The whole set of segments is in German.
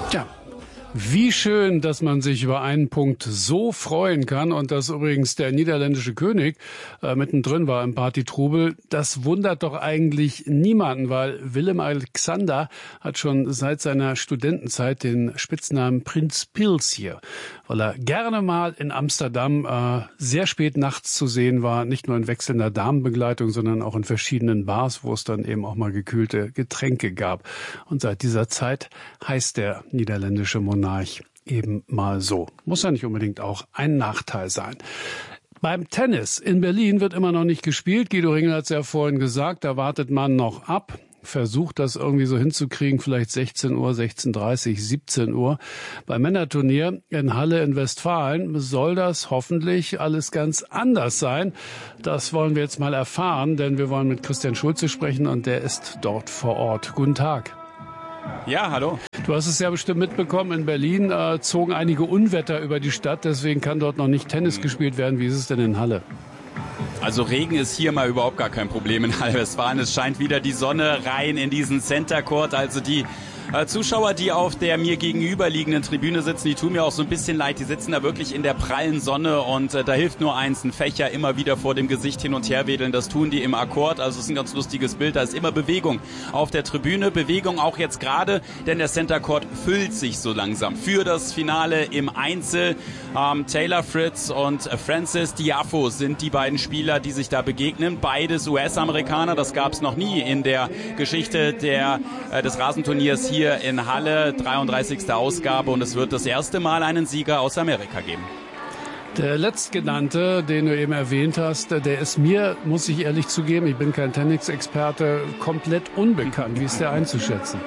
Ja, wie schön, dass man sich über einen Punkt so freuen kann und dass übrigens der niederländische König mittendrin war im Partytrubel. Das wundert doch eigentlich niemanden, weil Willem-Alexander hat schon seit seiner Studentenzeit den Spitznamen Prins Pils hier, weil er gerne mal in Amsterdam sehr spät nachts zu sehen war, nicht nur in wechselnder Damenbegleitung, sondern auch in verschiedenen Bars, wo es dann eben auch mal gekühlte Getränke gab. Und seit dieser Zeit heißt der niederländische Monarch eben mal so. Muss ja nicht unbedingt auch ein Nachteil sein. Beim Tennis in Berlin wird immer noch nicht gespielt. Guido Ringel hat es ja vorhin gesagt, da wartet man noch ab. Versucht das irgendwie so hinzukriegen, vielleicht 16 Uhr, 16:30, 17 Uhr. Beim Männerturnier in Halle in Westfalen soll das hoffentlich alles ganz anders sein. Das wollen wir jetzt mal erfahren, denn wir wollen mit Christian Schulze sprechen und der ist dort vor Ort. Guten Tag. Ja, hallo. Du hast es ja bestimmt mitbekommen, in Berlin zogen einige Unwetter über die Stadt, deswegen kann dort noch nicht Tennis gespielt werden. Wie ist es denn in Halle? Also Regen ist hier mal überhaupt gar kein Problem in Halle-Westfalen. Es scheint wieder die Sonne rein in diesen Center Court. Also die Zuschauer, die auf der mir gegenüberliegenden Tribüne sitzen, die tun mir auch so ein bisschen leid. Die sitzen da wirklich in der prallen Sonne und da hilft nur eins, ein Fächer immer wieder vor dem Gesicht hin und her wedeln. Das tun die im Akkord. Also es ist ein ganz lustiges Bild. Da ist immer Bewegung auf der Tribüne. Bewegung auch jetzt gerade, denn der Center Court füllt sich so langsam für das Finale im Einzel. Taylor Fritz und Frances Tiafoe sind die beiden Spieler, die sich da begegnen. Beides US-Amerikaner. Das gab es noch nie in der Geschichte des Rasenturniers hier in Halle, 33. Ausgabe, und es wird das erste Mal einen Sieger aus Amerika geben. Der Letztgenannte, den du eben erwähnt hast, der ist mir, muss ich ehrlich zugeben, ich bin kein Tennisexperte, komplett unbekannt. Wie ist der einzuschätzen?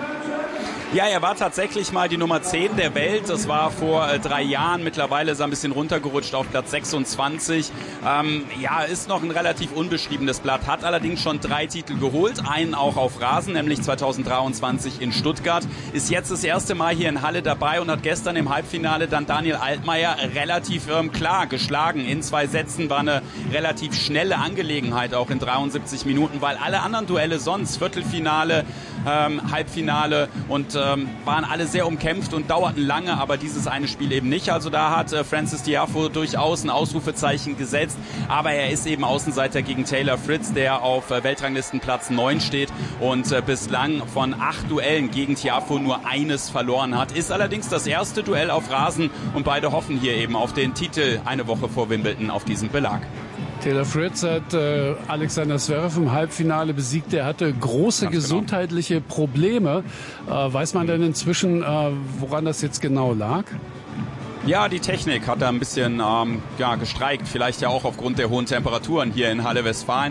Ja, er war tatsächlich mal die Nummer 10 der Welt. Das war vor 3 Jahren. Mittlerweile ist er ein bisschen runtergerutscht auf Platz 26. Ist noch ein relativ unbeschriebenes Blatt. Hat allerdings schon 3 Titel geholt. Einen auch auf Rasen, nämlich 2023 in Stuttgart. Ist jetzt das erste Mal hier in Halle dabei und hat gestern im Halbfinale dann Daniel Altmaier relativ klar geschlagen. In 2 Sätzen war eine relativ schnelle Angelegenheit, auch in 73 Minuten, weil alle anderen Duelle sonst, Viertelfinale, Halbfinale und waren alle sehr umkämpft und dauerten lange, aber dieses eine Spiel eben nicht. Also da hat Frances Tiafoe durchaus ein Ausrufezeichen gesetzt, aber er ist eben Außenseiter gegen Taylor Fritz, der auf Weltranglistenplatz 9 steht und bislang von 8 Duellen gegen Tiafoe nur eines verloren hat. Ist allerdings das erste Duell auf Rasen und beide hoffen hier eben auf den Titel eine Woche vor Wimbledon auf diesem Belag. Taylor Fritz hat Alexander Zverev im Halbfinale besiegt. Er hatte große gesundheitliche Probleme. Weiß man denn inzwischen, woran das jetzt genau lag? Ja, die Technik hat da ein bisschen gestreikt, vielleicht ja auch aufgrund der hohen Temperaturen hier in Halle-Westfalen.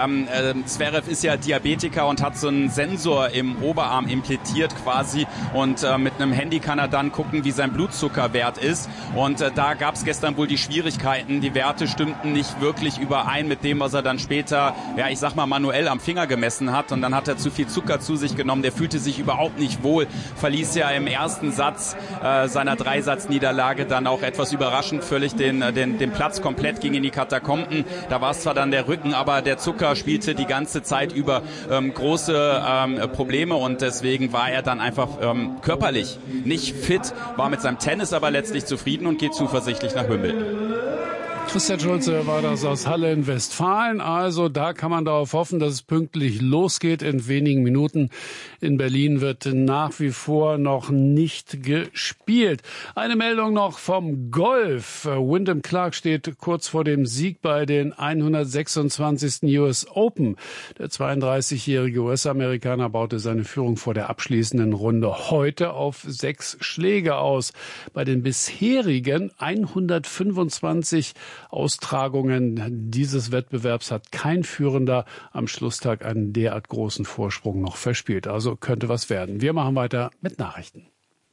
Zverev ist ja Diabetiker und hat so einen Sensor im Oberarm implantiert quasi und mit einem Handy kann er dann gucken, wie sein Blutzuckerwert ist und da gab es gestern wohl die Schwierigkeiten, die Werte stimmten nicht wirklich überein mit dem, was er dann später, manuell am Finger gemessen hat und dann hat er zu viel Zucker zu sich genommen, der fühlte sich überhaupt nicht wohl, verließ ja im ersten Satz seiner 3-Satz-Niederlage dann auch etwas überraschend völlig den Platz komplett, ging in die Katakomben. Da war es zwar dann der Rücken, aber der Zucker spielte die ganze Zeit über große Probleme und deswegen war er dann einfach körperlich nicht fit, war mit seinem Tennis aber letztlich zufrieden und geht zuversichtlich nach Wimbledon. Christian Schulze war das aus Halle in Westfalen. Also da kann man darauf hoffen, dass es pünktlich losgeht in wenigen Minuten. In Berlin wird nach wie vor noch nicht gespielt. Eine Meldung noch vom Golf. Wyndham Clark steht kurz vor dem Sieg bei den 126. US Open. Der 32-jährige US-Amerikaner baute seine Führung vor der abschließenden Runde heute auf 6 Schläge aus. Bei den bisherigen 125 Austragungen dieses Wettbewerbs hat kein Führender am Schlusstag einen derart großen Vorsprung noch verspielt. Also könnte was werden. Wir machen weiter mit Nachrichten.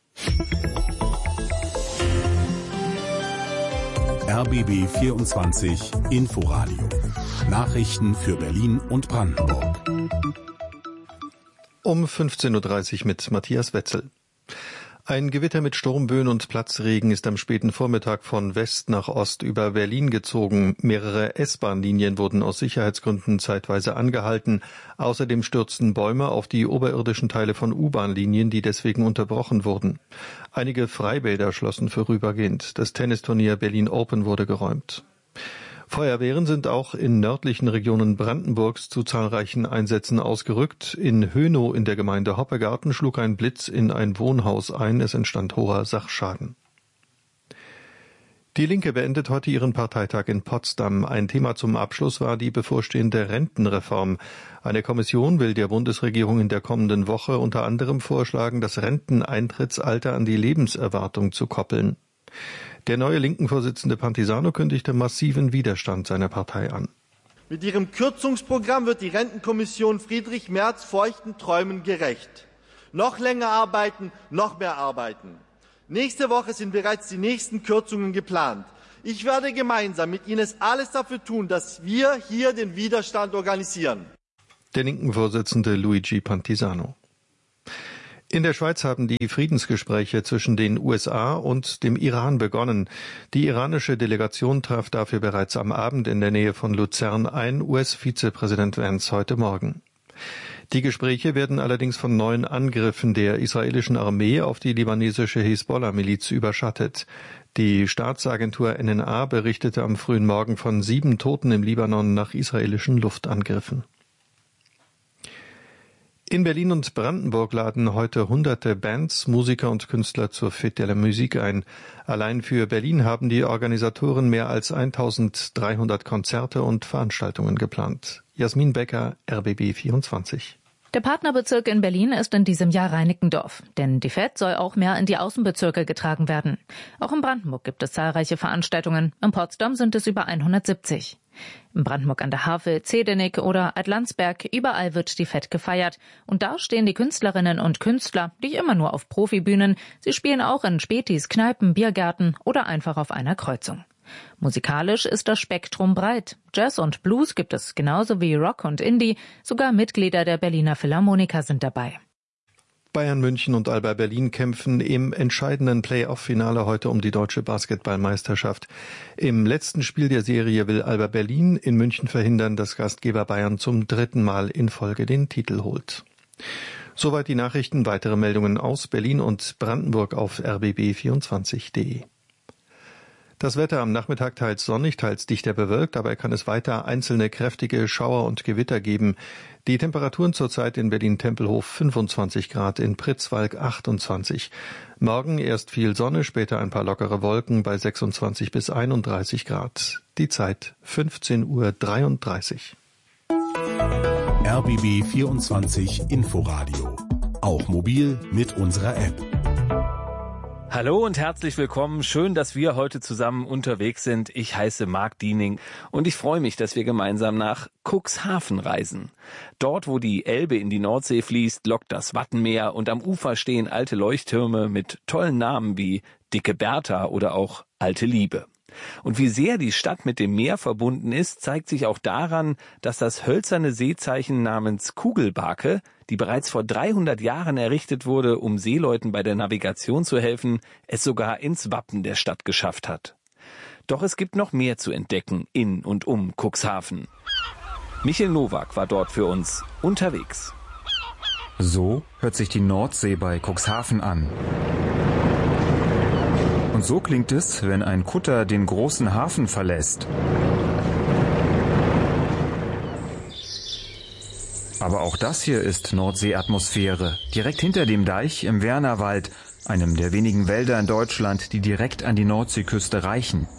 RBB 24 Inforadio. Nachrichten für Berlin und Brandenburg. Um 15:30 Uhr mit Matthias Wetzel. Ein Gewitter mit Sturmböen und Platzregen ist am späten Vormittag von West nach Ost über Berlin gezogen. Mehrere S-Bahn-Linien wurden aus Sicherheitsgründen zeitweise angehalten. Außerdem stürzten Bäume auf die oberirdischen Teile von U-Bahn-Linien, die deswegen unterbrochen wurden. Einige Freibäder schlossen vorübergehend. Das Tennisturnier Berlin Open wurde geräumt. Feuerwehren sind auch in nördlichen Regionen Brandenburgs zu zahlreichen Einsätzen ausgerückt. In Hönow in der Gemeinde Hoppegarten schlug ein Blitz in ein Wohnhaus ein. Es entstand hoher Sachschaden. Die Linke beendet heute ihren Parteitag in Potsdam. Ein Thema zum Abschluss war die bevorstehende Rentenreform. Eine Kommission will der Bundesregierung in der kommenden Woche unter anderem vorschlagen, das Renteneintrittsalter an die Lebenserwartung zu koppeln. Der neue Linken-Vorsitzende Pantisano kündigte massiven Widerstand seiner Partei an. Mit ihrem Kürzungsprogramm wird die Rentenkommission Friedrich Merz feuchten Träumen gerecht. Noch länger arbeiten, noch mehr arbeiten. Nächste Woche sind bereits die nächsten Kürzungen geplant. Ich werde gemeinsam mit Ihnen alles dafür tun, dass wir hier den Widerstand organisieren. Der Linken-Vorsitzende Luigi Pantisano. In der Schweiz haben die Friedensgespräche zwischen den USA und dem Iran begonnen. Die iranische Delegation traf dafür bereits am Abend in der Nähe von Luzern ein, US-Vizepräsident Vance heute Morgen. Die Gespräche werden allerdings von neuen Angriffen der israelischen Armee auf die libanesische Hisbollah-Miliz überschattet. Die Staatsagentur NNA berichtete am frühen Morgen von 7 Toten im Libanon nach israelischen Luftangriffen. In Berlin und Brandenburg laden heute hunderte Bands, Musiker und Künstler zur Fête de la Musique ein. Allein für Berlin haben die Organisatoren mehr als 1300 Konzerte und Veranstaltungen geplant. Jasmin Becker, RBB 24. Der Partnerbezirk in Berlin ist in diesem Jahr Reinickendorf, denn die Fête soll auch mehr in die Außenbezirke getragen werden. Auch in Brandenburg gibt es zahlreiche Veranstaltungen, in Potsdam sind es über 170. In Brandenburg an der Havel, Zedenick oder Adlandsberg, überall wird die Fête gefeiert. Und da stehen die Künstlerinnen und Künstler, nicht immer nur auf Profibühnen, sie spielen auch in Spätis, Kneipen, Biergärten oder einfach auf einer Kreuzung. Musikalisch ist das Spektrum breit. Jazz und Blues gibt es genauso wie Rock und Indie, sogar Mitglieder der Berliner Philharmoniker sind dabei. Bayern München und Alba Berlin kämpfen im entscheidenden Play-off-Finale heute um die deutsche Basketballmeisterschaft. Im letzten Spiel der Serie will Alba Berlin in München verhindern, dass Gastgeber Bayern zum 3. Mal in Folge den Titel holt. Soweit die Nachrichten. Weitere Meldungen aus Berlin und Brandenburg auf rbb24.de. Das Wetter am Nachmittag teils sonnig, teils dichter bewölkt, dabei kann es weiter einzelne kräftige Schauer und Gewitter geben. Die Temperaturen zurzeit in Berlin-Tempelhof 25 Grad, in Pritzwalk 28. Morgen erst viel Sonne, später ein paar lockere Wolken bei 26 bis 31 Grad. Die Zeit 15:33 Uhr. RBB 24 Inforadio. Auch mobil mit unserer App. Hallo und herzlich willkommen. Schön, dass wir heute zusammen unterwegs sind. Ich heiße Marc Diening und ich freue mich, dass wir gemeinsam nach Cuxhaven reisen. Dort, wo die Elbe in die Nordsee fließt, lockt das Wattenmeer und am Ufer stehen alte Leuchttürme mit tollen Namen wie Dicke Bertha oder auch Alte Liebe. Und wie sehr die Stadt mit dem Meer verbunden ist, zeigt sich auch daran, dass das hölzerne Seezeichen namens Kugelbake, die bereits vor 300 Jahren errichtet wurde, um Seeleuten bei der Navigation zu helfen, es sogar ins Wappen der Stadt geschafft hat. Doch es gibt noch mehr zu entdecken in und um Cuxhaven. Michael Nowak war dort für uns unterwegs. So hört sich die Nordsee bei Cuxhaven an. Und so klingt es, wenn ein Kutter den großen Hafen verlässt. Aber auch das hier ist Nordseeatmosphäre. Direkt hinter dem Deich im Wernerwald, einem der wenigen Wälder in Deutschland, die direkt an die Nordseeküste reichen.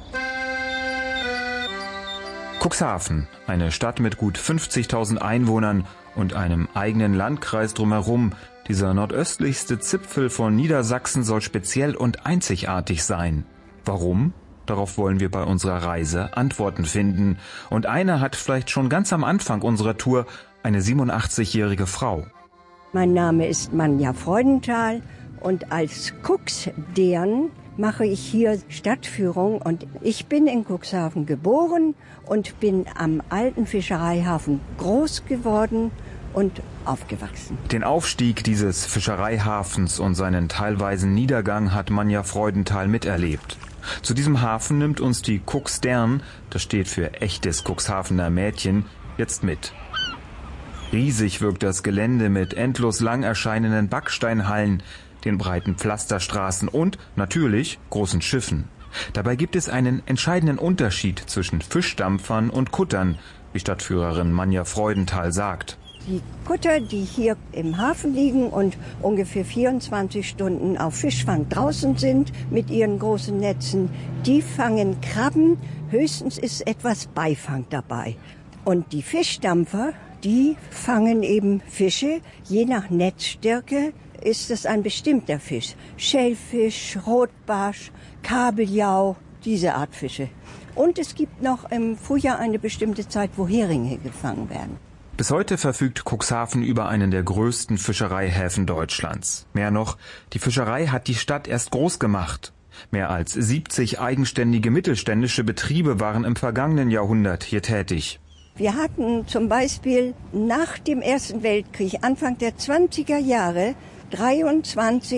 Cuxhaven, eine Stadt mit gut 50.000 Einwohnern und einem eigenen Landkreis drumherum. Dieser nordöstlichste Zipfel von Niedersachsen soll speziell und einzigartig sein. Warum? Darauf wollen wir bei unserer Reise Antworten finden. Und eine hat vielleicht schon ganz am Anfang unserer Tour eine 87-jährige Frau. Mein Name ist Manja Freudenthal und als Cuxdean mache ich hier Stadtführung. Und ich bin in Cuxhaven geboren und bin am alten Fischereihafen groß geworden und aufgewachsen. Den Aufstieg dieses Fischereihafens und seinen teilweisen Niedergang hat Manja Freudenthal miterlebt. Zu diesem Hafen nimmt uns die Cux Dern, das steht für echtes Cuxhavener Mädchen, jetzt mit. Riesig wirkt das Gelände mit endlos lang erscheinenden Backsteinhallen, den breiten Pflasterstraßen und natürlich großen Schiffen. Dabei gibt es einen entscheidenden Unterschied zwischen Fischdampfern und Kuttern, wie Stadtführerin Manja Freudenthal sagt. Die Kutter, die hier im Hafen liegen und ungefähr 24 Stunden auf Fischfang draußen sind mit ihren großen Netzen, die fangen Krabben, höchstens ist etwas Beifang dabei. Und die Fischdampfer, die fangen eben Fische, je nach Netzstärke ist es ein bestimmter Fisch. Schellfisch, Rotbarsch, Kabeljau, diese Art Fische. Und es gibt noch im Frühjahr eine bestimmte Zeit, wo Heringe gefangen werden. Bis heute verfügt Cuxhaven über einen der größten Fischereihäfen Deutschlands. Mehr noch, die Fischerei hat die Stadt erst groß gemacht. Mehr als 70 eigenständige mittelständische Betriebe waren im vergangenen Jahrhundert hier tätig. Wir hatten zum Beispiel nach dem Ersten Weltkrieg, Anfang der 20er Jahre, 23